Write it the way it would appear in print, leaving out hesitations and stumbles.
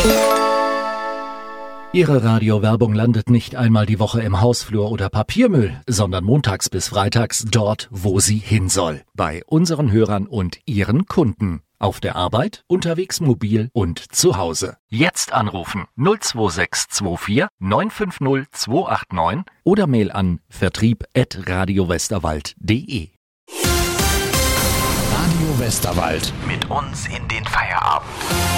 Ihre Radiowerbung landet nicht einmal die Woche im Hausflur oder Papiermüll, sondern montags bis freitags dort, wo sie hin soll. Bei unseren Hörern und ihren Kunden. Auf der Arbeit, unterwegs mobil und zu Hause. Jetzt anrufen 02624 950 289 oder Mail an vertrieb@radiowesterwald.de. Radio Westerwald. Mit uns in den Feierabend.